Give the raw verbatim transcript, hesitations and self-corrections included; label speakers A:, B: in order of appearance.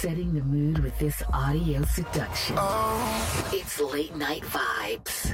A: setting the mood with this audio seduction. Oh. It's Late Night Vibes.